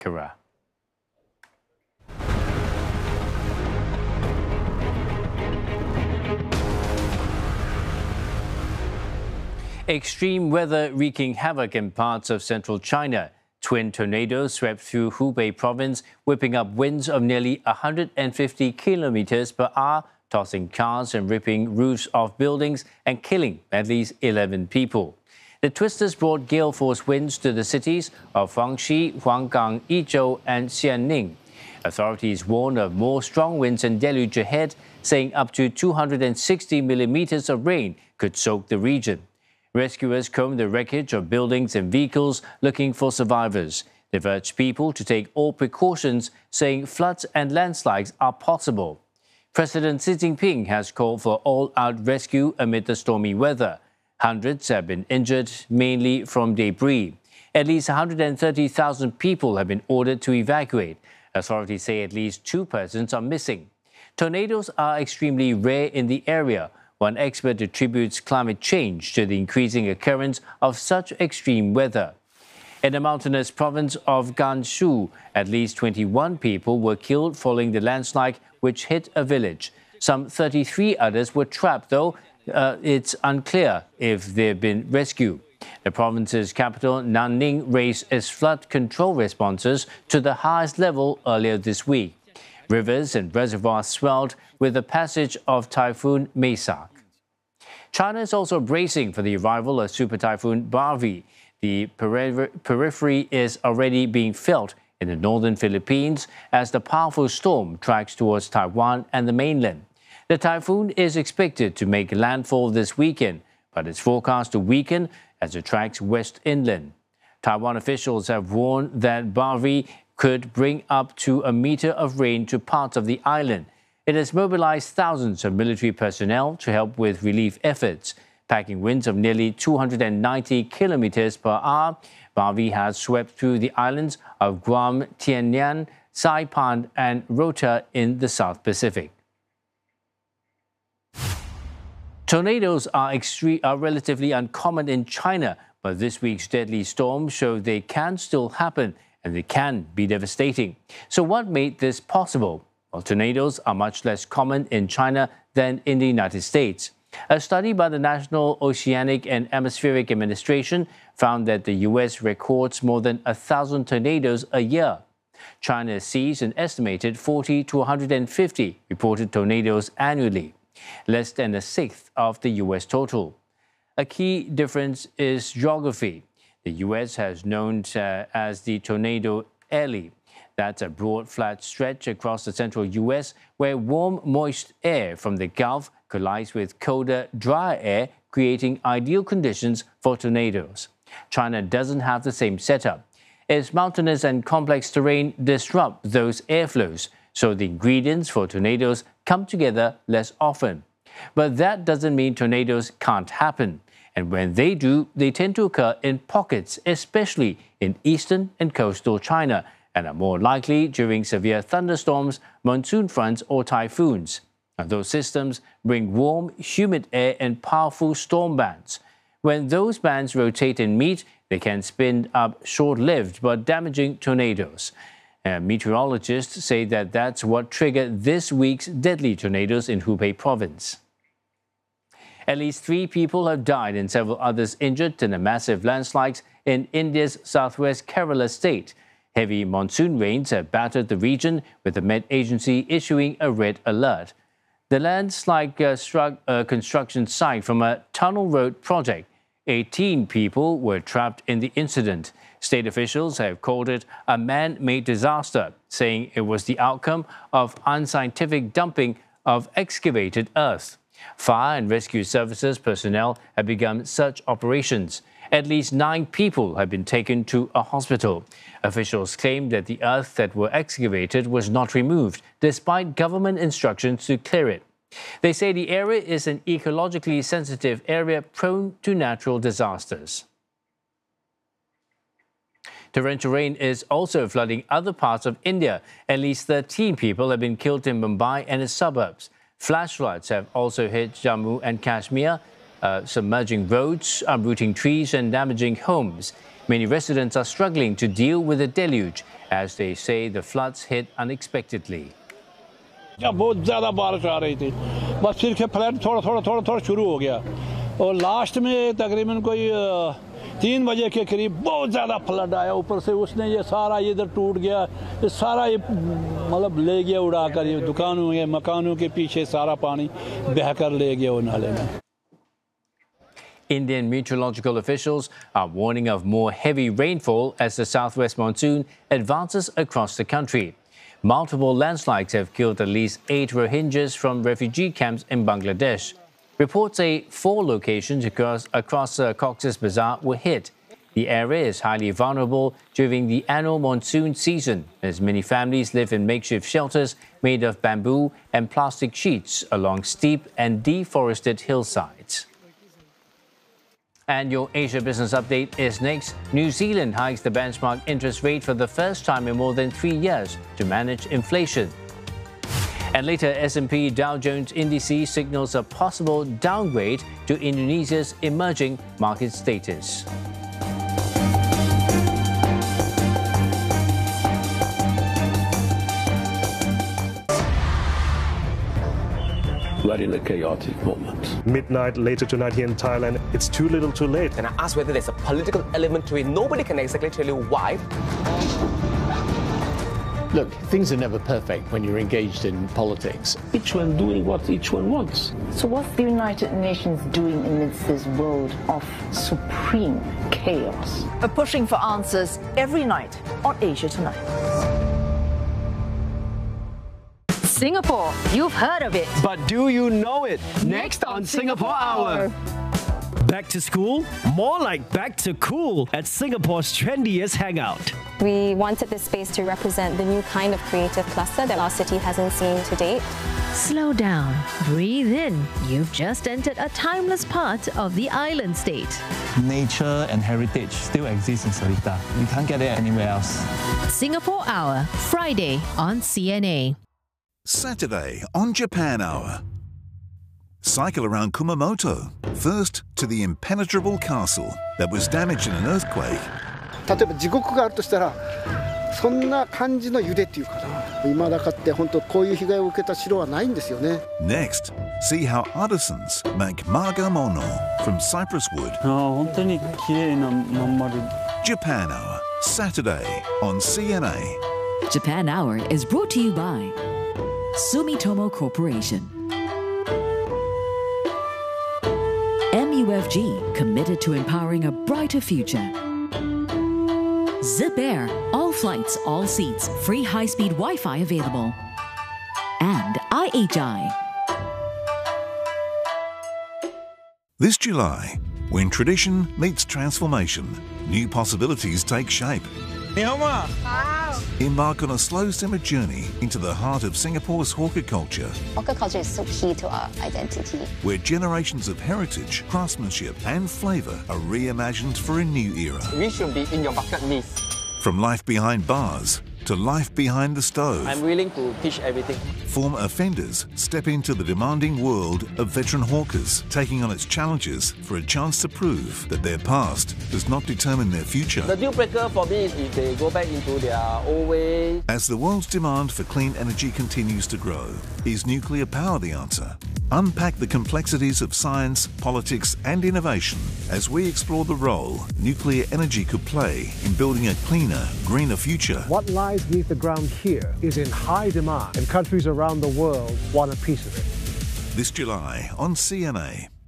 Kara. Extreme weather wreaking havoc in parts of central China. Twin tornadoes swept through Hubei province, whipping up winds of nearly 150 kilometers per hour, tossing cars and ripping roofs off buildings and killing at least 11 people. The twisters brought gale force winds to the cities of Huangxi, Huanggang, Yizhou, and Xianing. Authorities warn of more strong winds and deluge ahead, saying up to 260 millimeters of rain could soak the region. Rescuers combed the wreckage of buildings and vehicles looking for survivors. They've urged people to take all precautions, saying floods and landslides are possible. President Xi Jinping has called for all-out rescue amid the stormy weather. Hundreds have been injured, mainly from debris. At least 130,000 people have been ordered to evacuate. Authorities say at least 2 persons are missing. Tornadoes are extremely rare in the area. One expert attributes climate change to the increasing occurrence of such extreme weather. In the mountainous province of Gansu, at least 21 people were killed following the landslide which hit a village. Some 33 others were trapped, though it's unclear if they've been rescued. The province's capital, Nanning, raised its flood control responses to the highest level earlier this week. Rivers and reservoirs swelled with the passage of Typhoon Maisak. China is also bracing for the arrival of Super Typhoon Barvi. The periphery is already being felt in the northern Philippines as the powerful storm tracks towards Taiwan and the mainland. The typhoon is expected to make landfall this weekend, but it's forecast to weaken as it tracks west inland. Taiwan officials have warned that Barvi could bring up to a meter of rain to parts of the island. It has mobilized thousands of military personnel to help with relief efforts. Packing winds of nearly 290 kilometers per hour, Barvi has swept through the islands of Guam, Tinian, Saipan, and Rota in the South Pacific. Tornadoes are relatively uncommon in China, but this week's deadly storms show they can still happen and they can be devastating. So what made this possible? Well, tornadoes are much less common in China than in the United States. A study by the National Oceanic and Atmospheric Administration found that the U.S. records more than 1,000 tornadoes a year. China sees an estimated 40 to 150 reported tornadoes annually, less than a sixth of the U.S. total. A key difference is geography. The U.S. has known as the Tornado Alley. That's a broad, flat stretch across the central U.S. where warm, moist air from the Gulf collides with colder, dry air, creating ideal conditions for tornadoes. China doesn't have the same setup. Its mountainous and complex terrain disrupt those airflows, so the ingredients for tornadoes come together less often. But that doesn't mean tornadoes can't happen. And when they do, they tend to occur in pockets, especially in eastern and coastal China, and are more likely during severe thunderstorms, monsoon fronts, or typhoons. And those systems bring warm, humid air and powerful storm bands. When those bands rotate and meet, they can spin up short-lived but damaging tornadoes. Meteorologists say that that's what triggered this week's deadly tornadoes in Hubei province. At least 3 people have died and several others injured in the massive landslides in India's southwest Kerala state. Heavy monsoon rains have battered the region, with the Met Agency issuing a red alert. The landslide struck a construction site from a tunnel road project. 18 people were trapped in the incident. State officials have called it a man-made disaster, saying it was the outcome of unscientific dumping of excavated earth. Fire and rescue services personnel have begun search operations. At least 9 people have been taken to a hospital. Officials claim that the earth that were excavated was not removed, despite government instructions to clear it. They say the area is an ecologically sensitive area prone to natural disasters. Torrential rain is also flooding other parts of India. At least 13 people have been killed in Mumbai and its suburbs. Flash floods have also hit Jammu and Kashmir, submerging roads, uprooting trees and damaging homes. Many residents are struggling to deal with the deluge, as they say the floods hit unexpectedly. बहुत ज़्यादा बारिश आ रही थी, बस फिर के flood थोड़ा शुरू हो गया और लास्ट में तकरीबन कोई 3 बजे के करीब बहुत ज़्यादा फ्लड आया। ऊपर से उसने ये सारा इधर टूट गया, ये सारा ये मतलब ले गया उड़ाकर, ये दुकानों के मकानों के पीछे सारा पानी बहकर ले गया वो नाले में। Indian meteorological officials are warning of more heavy rainfall as the southwest monsoon advances across the country. Multiple landslides have killed at least 8 Rohingyas from refugee camps in Bangladesh. Reports say 4 locations across Cox's Bazar were hit. The area is highly vulnerable during the annual monsoon season, as many families live in makeshift shelters made of bamboo and plastic sheets along steep and deforested hillsides. And your Asia Business Update is next. New Zealand hikes the benchmark interest rate for the first time in more than 3 years to manage inflation. And later, S&P Dow Jones Indices signals a possible downgrade to Indonesia's emerging market status. We're in a chaotic moment. Midnight later tonight here in Thailand, it's too little too late. And I asked whether there's a political element to it. Nobody can exactly tell you why. Look, things are never perfect when you're engaged in politics. Each one doing what each one wants. So what's the United Nations doing amidst this world of supreme chaos? We're pushing for answers every night on Asia Tonight. Singapore, you've heard of it. But do you know it? Next on Singapore Hour. Back to school? More like back to cool at Singapore's trendiest hangout. We wanted this space to represent the new kind of creative cluster that our city hasn't seen to date. Slow down, breathe in. You've just entered a timeless part of the island state. Nature and heritage still exist in Seletar. You can't get it anywhere else. Singapore Hour, Friday on CNA. Saturday on Japan Hour. Cycle around Kumamoto, first to the impenetrable castle that was damaged in an earthquake. 例えば地獄があるとしたら、そんな感じの揺れっていうかな。未だかって本当こういう被害を受けた城はないんですよね。 Next, see how artisans make margamono from cypress wood. 本当に綺麗なまん丸。 Japan Hour, Saturday on CNA. Japan Hour is brought to you by Sumitomo Corporation. MUFG, committed to empowering a brighter future. Zip Air, all flights, all seats, free high-speed Wi-Fi available. And IHI. This July, when tradition meets transformation, new possibilities take shape. Embark on a slow simmer journey into the heart of Singapore's hawker culture. Hawker culture is so key to our identity. Where generations of heritage, craftsmanship and flavour are reimagined for a new era. We should be in your bucket list. From life behind bars to life behind the stove. I'm willing to teach everything. Former offenders step into the demanding world of veteran hawkers, taking on its challenges for a chance to prove that their past does not determine their future. The deal breaker for me is if they go back into their old way. As the world's demand for clean energy continues to grow, is nuclear power the answer? Unpack the complexities of science, politics and innovation as we explore the role nuclear energy could play in building a cleaner, greener future. What lies beneath the ground here is in high demand, and countries around the world want a piece of it. This July on CNA.